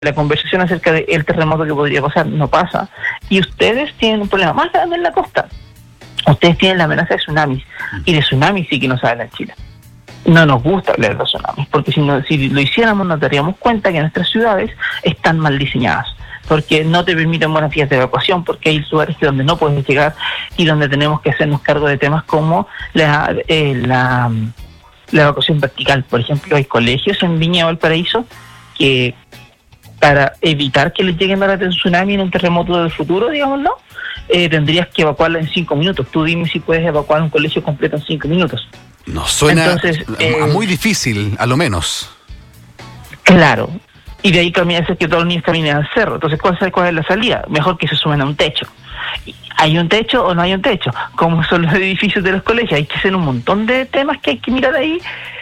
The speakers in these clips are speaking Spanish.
la conversación acerca del terremoto que podría pasar no pasa, y ustedes tienen un problema más grande en la costa. Ustedes tienen la amenaza de tsunamis, y de tsunamis sí que no se habla en Chile. No nos gusta hablar de los tsunamis, porque si lo hiciéramos nos daríamos cuenta que nuestras ciudades están mal diseñadas, porque no te permiten buenas vías de evacuación, porque hay lugares donde no puedes llegar y donde tenemos que hacernos cargo de temas como la evacuación vertical. Por ejemplo, hay colegios en Viña Valparaíso que, para evitar que les lleguen a la tsunami en un terremoto del futuro, digámoslo, tendrías que evacuarla en 5 minutos. Tú dime si puedes evacuar un colegio completo en 5 minutos. Nos suena muy difícil, a lo menos. Claro. Y de ahí hacer que todos los niños caminen al cerro. Entonces, ¿cuál es la salida? Mejor que se suban a un techo. ¿Hay un techo o no hay un techo? ¿Cómo son los edificios de los colegios? Hay que hacer un montón de temas que hay que mirar ahí,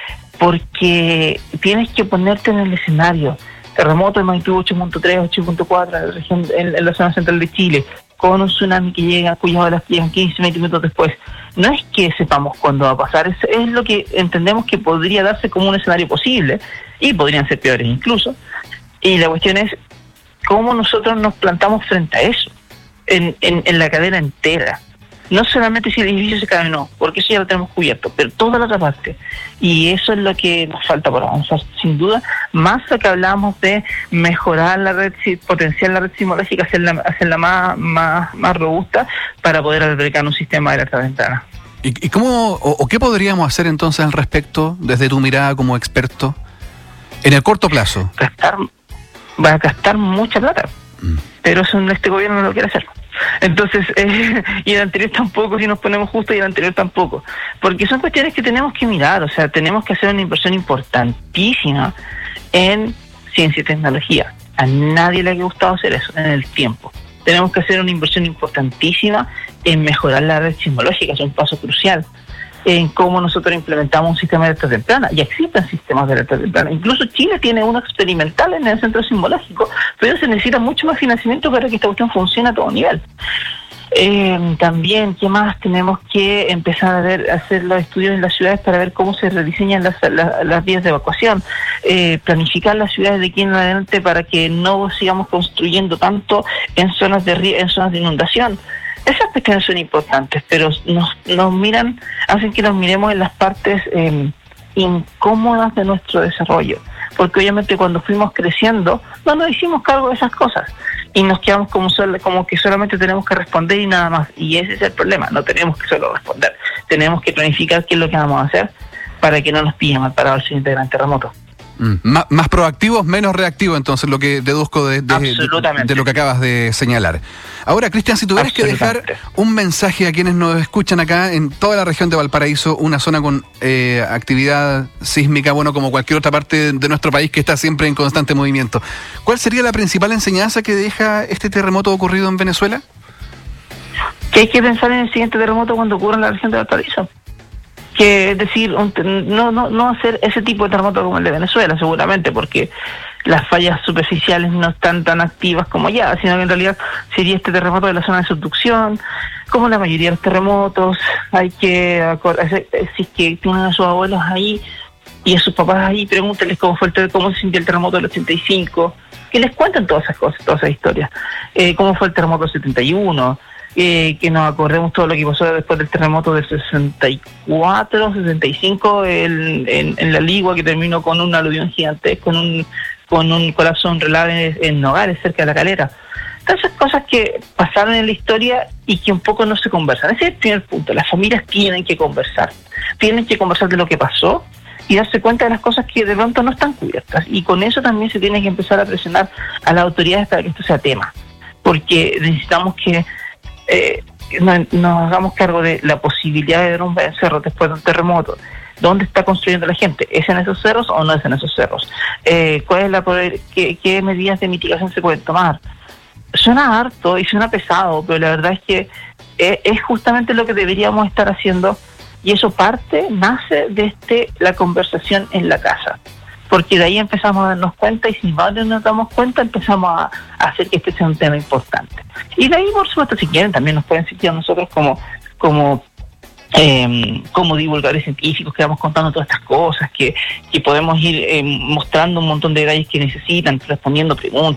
porque tienes que ponerte en el escenario. Terremoto de magnitud 8.3, 8.4 en la zona central de Chile, con un tsunami que llega, cuyas olas llegan 15, 20 minutos después. No es que sepamos cuándo va a pasar, es lo que entendemos que podría darse como un escenario posible, y podrían ser peores incluso. Y la cuestión es cómo nosotros nos plantamos frente a eso, en la cadena entera. No solamente si el edificio se cae, no, porque eso ya lo tenemos cubierto, pero toda la otra parte. Y eso es lo que nos falta por avanzar, sin duda, más lo que hablábamos de mejorar la red, potenciar la red sismológica, hacerla más robusta para poder albergar un sistema de alerta ventana. ¿Y cómo o qué podríamos hacer entonces al respecto, desde tu mirada como experto, en el corto plazo? Va a gastar mucha plata, pero eso este gobierno no lo quiere hacer. Entonces, y el anterior tampoco, si nos ponemos justos, y el anterior tampoco, porque son cuestiones que tenemos que mirar. O sea, tenemos que hacer una inversión importantísima en ciencia y tecnología. A nadie le ha gustado hacer eso en el tiempo. Tenemos que hacer una inversión importantísima en mejorar la red sismológica, es un paso crucial en cómo nosotros implementamos un sistema de alerta temprana. Ya existen sistemas de alerta temprana. Incluso Chile tiene uno experimental en el centro sismológico, pero se necesita mucho más financiamiento para que esta cuestión funcione a todo nivel. También, ¿qué más? Tenemos que empezar a hacer los estudios en las ciudades para ver cómo se rediseñan las vías de evacuación, planificar las ciudades de aquí en adelante para que no sigamos construyendo tanto en zonas de inundación. Esas cuestiones son importantes, pero hacen que nos miremos en las partes incómodas de nuestro desarrollo, porque obviamente cuando fuimos creciendo no nos hicimos cargo de esas cosas y nos quedamos como que solamente tenemos que responder y nada más, y ese es el problema. No tenemos que solo responder, tenemos que planificar qué es lo que vamos a hacer para que no nos pille mal parado el siguiente gran terremoto. Más proactivos, menos reactivos, entonces, lo que deduzco de lo que acabas de señalar. Ahora, Cristian, si tuvieras que dejar un mensaje a quienes nos escuchan acá en toda la región de Valparaíso, una zona con actividad sísmica, bueno, como cualquier otra parte de nuestro país que está siempre en constante movimiento, ¿cuál sería la principal enseñanza que deja este terremoto ocurrido en Venezuela? Que hay que pensar en el siguiente terremoto cuando ocurra en la región de Valparaíso. Que es decir, no hacer ese tipo de terremoto como el de Venezuela, seguramente, porque las fallas superficiales no están tan activas como allá, sino que en realidad sería este terremoto de la zona de subducción. Como la mayoría de los terremotos, hay que acordarse, si es que tienen a sus abuelos ahí y a sus papás ahí, pregúntenles cómo se sintió el terremoto del 85, que les cuenten todas esas cosas, todas esas historias, cómo fue el terremoto del 71, que nos acordemos todo lo que pasó después del terremoto del 64, 65 en La Ligua, que terminó con un aluvión gigantesco, con un colapso en relaves en Nogales, cerca de La Calera. Todas esas cosas que pasaron en la historia y que un poco no se conversan. Ese es el primer punto. Las familias tienen que conversar de lo que pasó y darse cuenta de las cosas que de pronto no están cubiertas. Y con eso también se tiene que empezar a presionar a las autoridades para que esto sea tema, porque necesitamos que nos hagamos cargo de la posibilidad de derrumbe en cerros después de un terremoto. ¿Dónde está construyendo la gente? ¿Es en esos cerros o no es en esos cerros? ¿Qué medidas de mitigación se pueden tomar? Suena harto y suena pesado, pero la verdad es que es justamente lo que deberíamos estar haciendo, y eso nace de la conversación en la casa. Porque de ahí empezamos a darnos cuenta, y si no nos damos cuenta, empezamos a hacer que este sea un tema importante. Y de ahí, por supuesto, si quieren, también nos pueden seguir a nosotros como como divulgadores científicos que vamos contando todas estas cosas, que podemos ir mostrando un montón de detalles que necesitan, respondiendo preguntas,